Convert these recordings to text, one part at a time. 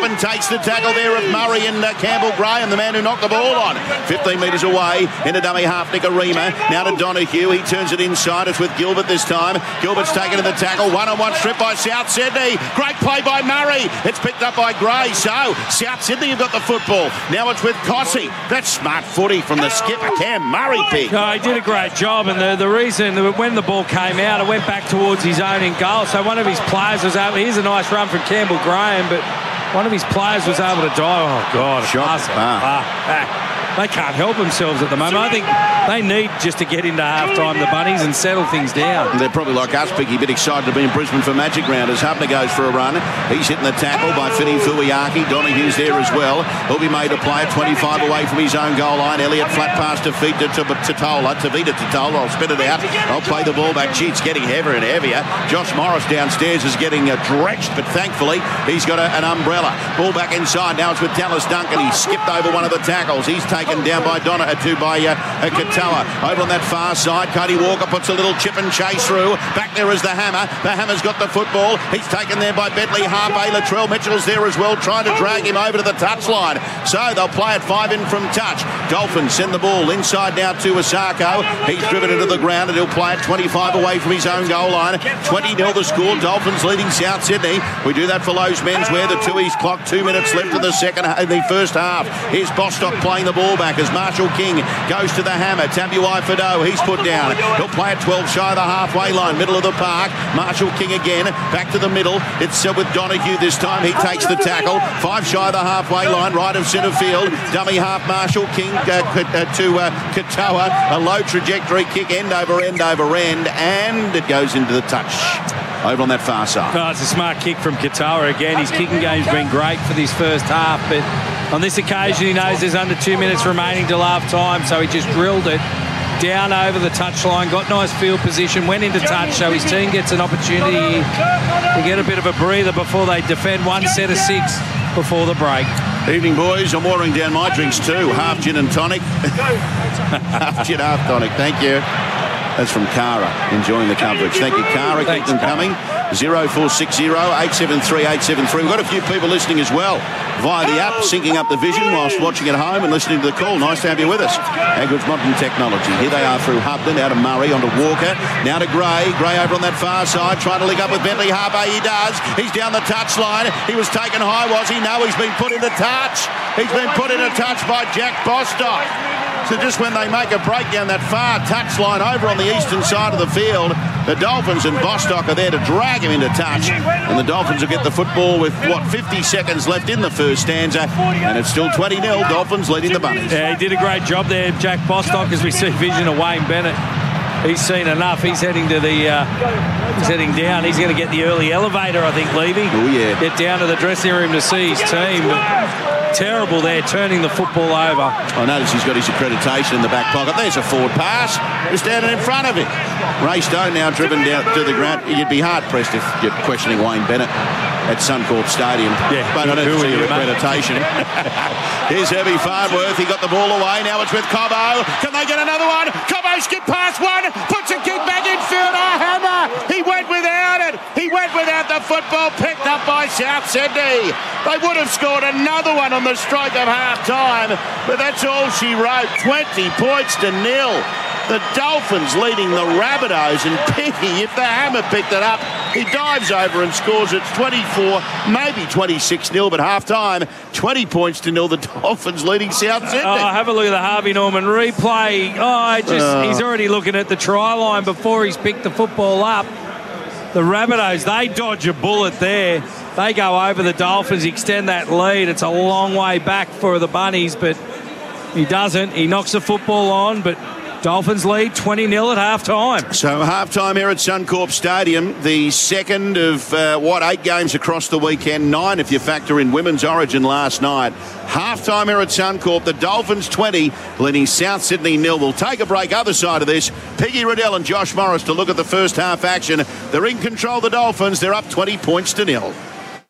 and takes the tackle there of Murray and Campbell Graham, the man who knocked the ball on. 15 metres away into dummy half Nicarima. Now to Donahue. He turns it inside. It's with Gilbert this time. Gilbert's taken to the tackle. One-on-one strip by South Sydney. Great play by Murray. It's picked up by Gray. So South Sydney have got the football. Now it's with Cossey. That's smart footy from the skipper, Cam Murray. Big. Oh, he did a great job, and the reason when the ball came out, it went back towards his own in goal. So one of his players was able. Here's a nice run from Campbell Graham, but one of his players was able to dive. Oh God! Shot back. They can't help themselves at the moment. I think they need just to get into half-time, the Bunnies, and settle things down. They're probably like us, Piggy, a bit excited to be in Brisbane for Magic Round as Hubner goes for a run. He's hitting the tackle by Fini Fuiaki. Donahue's there as well. He'll be made to play at 25 away from his own goal line. Elliott flat pass to feed to Tatola. Tavita Tatola. I'll spin it out. I'll play the ball back. Gee, it's getting heavier and heavier. Josh Morris downstairs is getting drenched, but thankfully he's got an umbrella. Ball back inside. Now it's with Dallas Duncan. He skipped over one of the tackles. He's taken down by Katoa. Over on that far side, Cody Walker puts a little chip and chase through. Back there is the Hammer. The Hammer's got the football. He's taken there by Bentley Harvey. Latrell Mitchell's there as well, trying to drag him over to the touchline. So they'll play it 5 in from touch. Dolphins send the ball inside now to Asako. He's driven it to the ground and he'll play it 25 away from his own goal line. 20-0 the score. Dolphins leading South Sydney. We do that for Lowe's Menswear. The 2 clock. 2 minutes left in the first half. Here's Bostock playing the ball back as Marshall King goes to the Hammer. Tabuai Fado, he's put down. He'll play at 12 shy of the halfway line, middle of the park. Marshall King again, back to the middle. It's with Donahue this time. He takes the tackle. 5 shy of the halfway line, right of centre field. Dummy half Marshall King to Katoa. A low trajectory kick, end over end over end, and it goes into the touch. Over on that far side. Oh, it's a smart kick from Katoa again. His kicking game's been great for this first half, but on this occasion he knows there's under 2 minutes remaining till half time, so he just drilled it down over the touchline, got nice field position, went into touch, so his team gets an opportunity to get a bit of a breather before they defend one set of 6 before the break. Evening, boys. I'm watering down my drinks too. Half gin and tonic. Half gin, half tonic. Thank you. That's from Cara, enjoying the coverage. Thank you, Cara. Keep them coming. 0460 873 873. We've got a few people listening as well via the app, syncing up the vision whilst watching at home and listening to the call. Nice to have you with us. Agrid's Modern Technology. Here they are through Hubden, out of Murray, onto Walker, now to Gray. Gray over on that far side, trying to link up with Bentley Harvey. He does. He's down the touchline. He was taken high, was he? No, he's been put into touch. He's been put into touch by Jack Bostock. So just when they make a break down that far touchline over on the eastern side of the field, the Dolphins and Bostock are there to drag him into touch. And the Dolphins will get the football with, 50 seconds left in the first stanza. And it's still 20-0, Dolphins leading the Bunnies. Yeah, he did a great job there, Jack Bostock, as we see vision of Wayne Bennett. He's seen enough. He's heading to the. He's heading down. He's going to get the early elevator, I think, Levy. Oh, yeah. Get down to the dressing room to see his team. But terrible there, turning the football over. I notice he's got his accreditation in the back pocket. There's a forward pass. Just standing in front of him. Ray Stone now driven down to the ground. You'd be hard-pressed if you're questioning Wayne Bennett at Suncorp Stadium. Yeah, but I don't see your accreditation. Here's Herbie Farnworth. He got the ball away. Now it's with Cobbo. Can they get another one? Cobbo skipped past one. Puts a kick back in field. Oh, Hammer. He went without it. He went without the football, picked up by South Sydney. They would have scored another one on the strike of half-time, but that's all she wrote. 20 points to 0. The Dolphins leading the Rabbitohs, and Piggy, if the Hammer picked it up, he dives over and scores. It's 24, maybe 26-0, but half-time, 20 points to 0. The Dolphins leading South Sydney. Oh, have a look at the Harvey Norman replay. He's already looking at the try line before he's picked the football up. The Rabbitohs, they dodge a bullet there. They go over the Dolphins, extend that lead. It's a long way back for the Bunnies, but he doesn't. He knocks the football on, but Dolphins lead 20-0 at half-time. So half-time here at Suncorp Stadium, the second of, 8 games across the weekend, 9 if you factor in Women's Origin last night. Half-time here at Suncorp, the Dolphins 20, leading South Sydney 0. We'll take a break other side of this. Piggy Riddell and Josh Morris to look at the first half action. They're in control, the Dolphins. They're up 20 points to 0.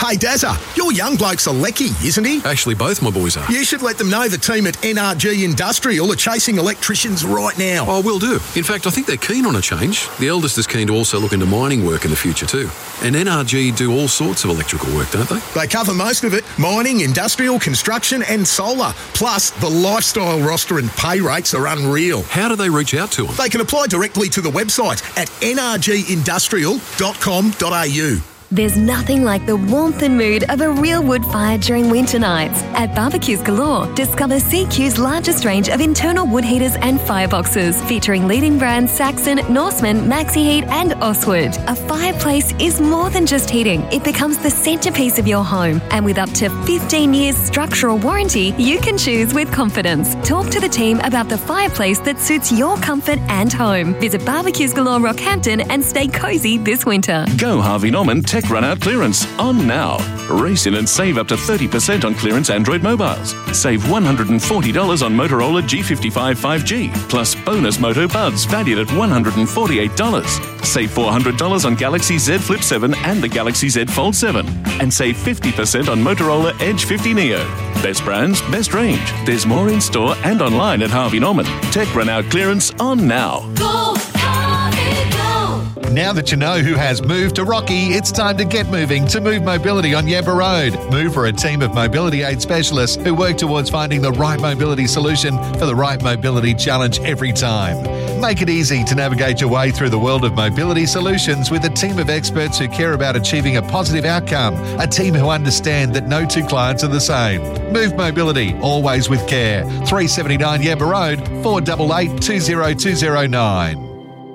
Hey, Dazza, your young bloke's a lecky, isn't he? Actually, both my boys are. You should let them know the team at NRG Industrial are chasing electricians right now. Oh, will do. In fact, I think they're keen on a change. The eldest is keen to also look into mining work in the future too. And NRG do all sorts of electrical work, don't they? They cover most of it. Mining, industrial, construction and solar. Plus, the lifestyle roster and pay rates are unreal. How do they reach out to them? They can apply directly to the website at nrgindustrial.com.au. There's nothing like the warmth and mood of a real wood fire during winter nights. At Barbecues Galore, discover CQ's largest range of internal wood heaters and fireboxes, featuring leading brands Saxon, Norseman, Maxi Heat and Oswood. A fireplace is more than just heating. It becomes the centrepiece of your home. And with up to 15 years structural warranty, you can choose with confidence. Talk to the team about the fireplace that suits your comfort and home. Visit Barbecues Galore Rockhampton and stay cosy this winter. Go Harvey Norman Tech Run-Out clearance on now. Race in and save up to 30% on clearance Android mobiles. Save $140 on Motorola G55 5G, plus bonus Moto Buds valued at $148. Save $400 on Galaxy Z Flip 7 and the Galaxy Z Fold 7. And save 50% on Motorola Edge 50 Neo. Best brands, best range. There's more in store and online at Harvey Norman. Tech Run-Out clearance on now. Go, Harvey, go! Now that you know who has moved to Rocky, it's time to get moving to Move Mobility on Yabba Road. Move are a team of mobility aid specialists who work towards finding the right mobility solution for the right mobility challenge every time. Make it easy to navigate your way through the world of mobility solutions with a team of experts who care about achieving a positive outcome, a team who understand that no two clients are the same. Move Mobility, always with care. 379 Yabba Road, 488 20209.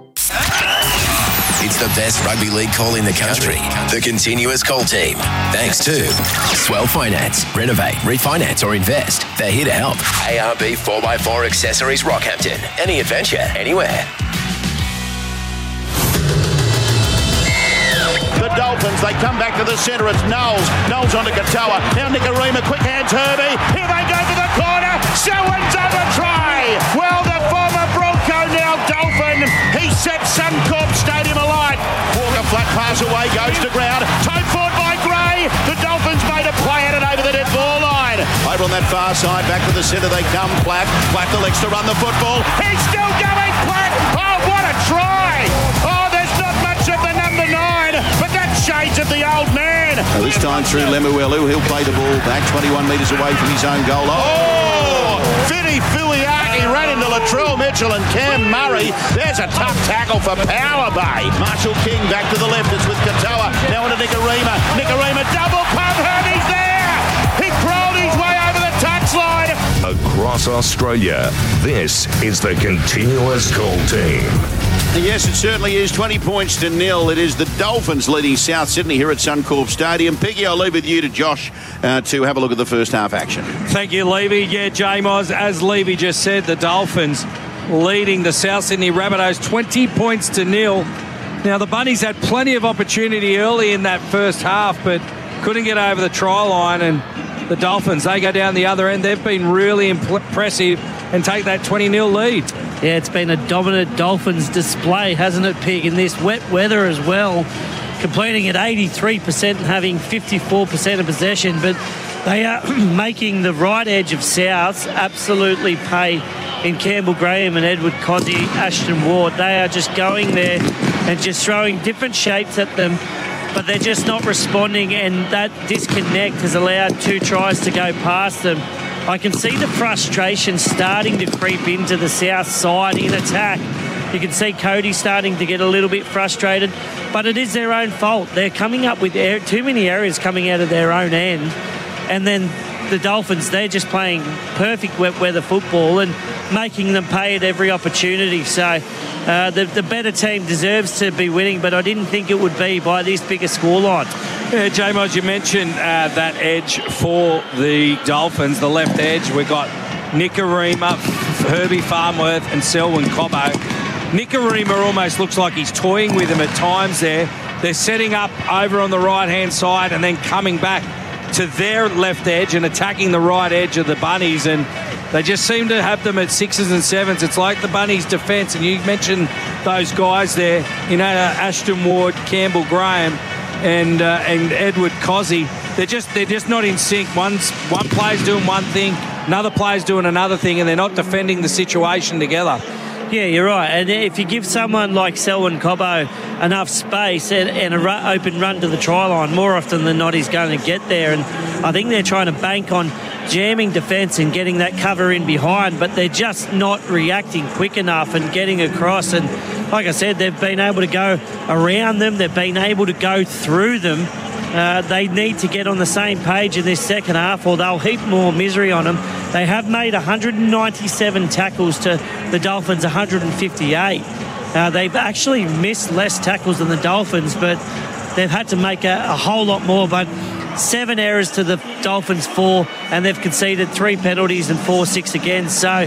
It's the best rugby league call in the country. The Continuous Call Team. Thanks to Swell Finance. Renovate, refinance or invest. They're here to help. ARB 4x4 Accessories Rockhampton. Any adventure, anywhere. The Dolphins, they come back to the centre. It's Knowles. Knowles onto Katoa. Now Nicarima, quick hands Herbie. Here they go to the corner. Selwyn's over try. Well, the former Bronco, now Dolphin. He sets Suncorp Stadium alight. Walker flat pass away, goes to ground. Toe forward by Gray. The Dolphins made a play at it over the dead ball line. Over on that far side, back to the centre they come. Platt elects to run the football. He's still going, Platt. Oh, what a try. Oh, there's not much of the number 9, but that's shades of the old man. Now this time through Lemuelu, he'll play the ball back 21 metres away from his own goal. Oh, Vinny Fuiaki ran into Latrell Mitchell and Cam Murray. There's a tough tackle for Power Bay. Marshall King back to the left. It's with Katoa. Now into Nicarima. Nicarima double pump. Herbie's there. He crawled his way over the touchline. Across Australia, this is the Continuous Call Team. Yes, it certainly is. 20 points to 0. It is the Dolphins leading South Sydney here at Suncorp Stadium. Piggy, I'll leave with you to Josh to have a look at the first half action. Thank you, Levy. Yeah, J-Moz, as Levy just said, the Dolphins leading the South Sydney Rabbitohs 20 points to 0. Now, the Bunnies had plenty of opportunity early in that first half, but couldn't get over the try line, and the Dolphins, they go down the other end. They've been really impressive and take that 20-0 lead. Yeah, it's been a dominant Dolphins display, hasn't it, Pig, in this wet weather as well, completing at 83% and having 54% of possession, but they are making the right edge of Souths absolutely pay in Campbell Graham and Edward Cozzy, Ashton Ward. They are just going there and just throwing different shapes at them, but they're just not responding, and that disconnect has allowed 2 tries to go past them. I can see the frustration starting to creep into the South side in attack. You can see Cody starting to get a little bit frustrated, but it is their own fault. They're coming up with too many errors coming out of their own end, and then the Dolphins, they're just playing perfect wet weather football and making them pay at every opportunity. So the better team deserves to be winning, but I didn't think it would be by this big a scoreline. Yeah, J-Moz, you mentioned that edge for the Dolphins, the left edge. We've got Nicarima, Herbie Farnworth and Selwyn Cobbo. Nicarima almost looks like he's toying with him at times there. They're setting up over on the right-hand side and then coming back to their left edge and attacking the right edge of the Bunnies, and they just seem to have them at 6s and 7s. It's like the Bunnies' defence, and you mentioned those guys there, Ashton Ward, Campbell Graham, and Edward Cozzy. they're just not in sync. One player's doing one thing, another player's doing another thing, and they're not defending the situation together. Yeah, you're right. And if you give someone like Selwyn Cobbo enough space and an open run to the try line, more often than not he's going to get there. And I think they're trying to bank on jamming defence and getting that cover in behind, but they're just not reacting quick enough and getting across. And like I said, they've been able to go around them. They've been able to go through them. They need to get on the same page in this second half or they'll heap more misery on them. They have made 197 tackles to the Dolphins 158. They've actually missed less tackles than the Dolphins, but they've had to make a whole lot more. But 7 errors to the Dolphins 4, and they've conceded 3 penalties and 4-6 again. So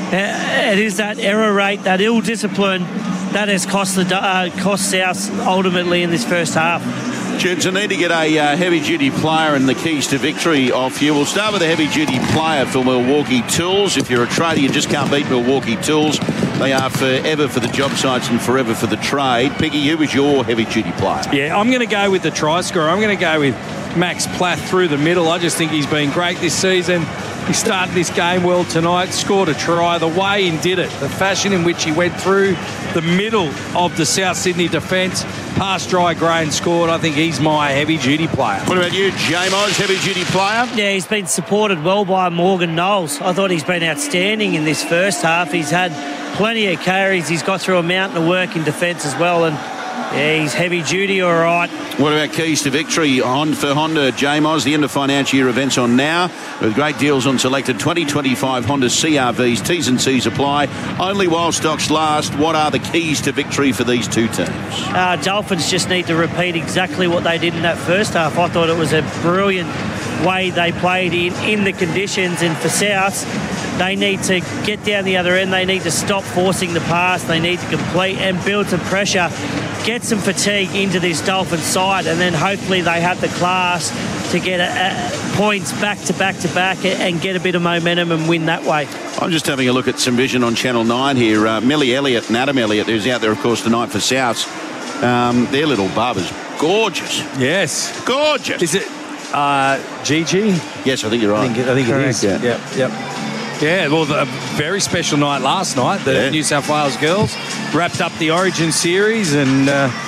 it is that error rate, that ill discipline that has cost South ultimately in this first half. Gents, I need to get a heavy-duty player and the keys to victory off you. We'll start with a heavy-duty player for Milwaukee Tools. If you're a trader, you just can't beat Milwaukee Tools. They are forever for the job sites and forever for the trade. Piggy, who was your heavy-duty player? Yeah, I'm going to go with the try scorer. I'm going to go with Max Plath through the middle. I just think he's been great this season. He started this game well tonight, scored a try. The way he did it, the fashion in which he went through the middle of the South Sydney defence, past Dry Gray and scored. I think he's my heavy-duty player. What about you, J-Moz, heavy-duty player? Yeah, he's been supported well by Morgan Knowles. I thought he's been outstanding in this first half. He's had plenty of carries. He's got through a mountain of work in defence as well, and yeah, he's heavy-duty, all right. What about keys to victory for Honda, J-Moz? The end of financial year events on now with great deals on selected 2025 Honda CRVs. T's and C's apply only while stocks last. What are the keys to victory for these two teams? Dolphins just need to repeat exactly what they did in that first half. I thought it was a brilliant way they played in the conditions, and for South, they need to get down the other end. They need to stop forcing the pass. They need to complete and build some pressure, get some fatigue into this Dolphins side, and then hopefully they have the class to get points back to back to back and get a bit of momentum and win that way. I'm just having a look at some vision on Channel 9 here. Millie Elliott and Adam Elliott, who's out there, of course, tonight for Souths. Their little bub is gorgeous. Yes. Gorgeous. Is it Gigi? Yes, I think you're right. I think it is. Yep. Yeah, well, a very special night last night. The New South Wales girls wrapped up the Origin series and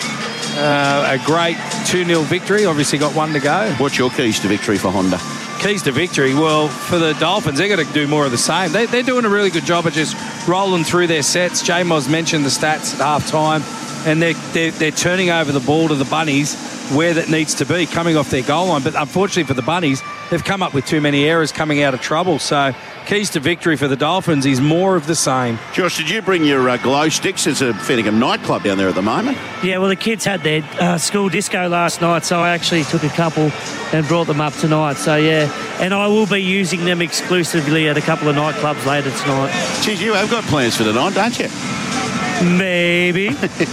a great 2-0 victory. Obviously got one to go. What's your keys to victory for Honda? Keys to victory? Well, for the Dolphins, they're going to do more of the same. They're doing a really good job of just rolling through their sets. J-Moz mentioned the stats at half-time, and they're turning over the ball to the Bunnies where that needs to be, coming off their goal line. But unfortunately for the Bunnies, they've come up with too many errors coming out of trouble. So keys to victory for the Dolphins is more of the same. Josh, did you bring your glow sticks? There's a Fenningham nightclub down there at the moment. Yeah, well, the kids had their school disco last night, so I actually took a couple and brought them up tonight. So, yeah, and I will be using them exclusively at a couple of nightclubs later tonight. Geez, you have got plans for tonight, don't you? Maybe.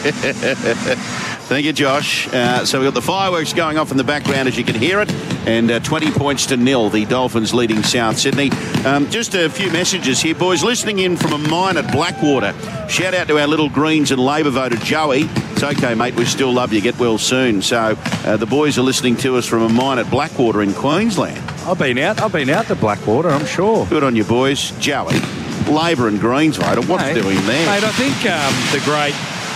Thank you, Josh. So we've got the fireworks going off in the background, as you can hear it, and 20 points to 0, the Dolphins leading South Sydney. Just a few messages here, boys. Listening in from a mine at Blackwater. Shout out to our little Greens and Labor voter, Joey. It's okay, mate. We still love you. Get well soon. So the boys are listening to us from a mine at Blackwater in Queensland. I've been out to Blackwater, I'm sure. Good on you, boys. Joey, Labor and Greens voter, what's doing there? Mate, I think the great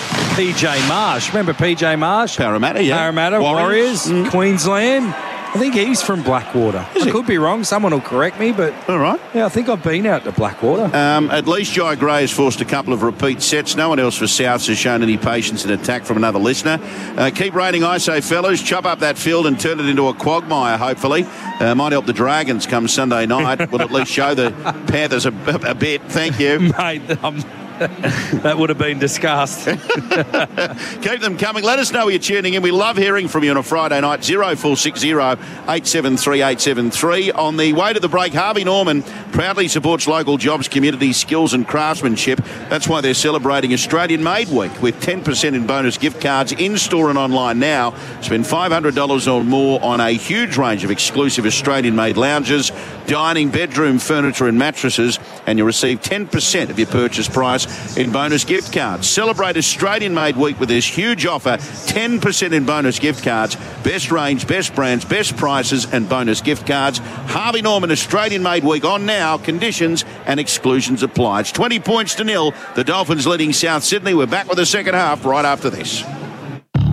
PJ Marsh. Remember PJ Marsh? Parramatta, yeah. Parramatta, Warriors, Queensland. I think he's from Blackwater. I could be wrong. Someone will correct me, but... All right. Yeah, I think I've been out to Blackwater. At least Jai Gray has forced a couple of repeat sets. No one else for Souths has shown any patience in attack from another listener. Keep raining, I say, fellas. Chop up that field and turn it into a quagmire, hopefully. Might help the Dragons come Sunday night. Will at least show the Panthers a bit. Thank you. Mate, that would have been discussed. Keep them coming. Let us know where you're tuning in. We love hearing from you on a Friday night. 0460 873 873. On the way to the break, Harvey Norman proudly supports local jobs, communities, skills and craftsmanship. That's why they're celebrating Australian Made Week with 10% in bonus gift cards in-store and online now. Spend $500 or more on a huge range of exclusive Australian-made lounges, dining, bedroom, furniture and mattresses, and you'll receive 10% of your purchase price $10 in bonus gift cards. Celebrate Australian-made week with this huge offer, 10% in bonus gift cards. Best range, best brands, best prices and bonus gift cards. Harvey Norman Australian-made week on now. Conditions and exclusions apply. It's 20 points to nil. The Dolphins leading South Sydney. We're back with the second half right after this.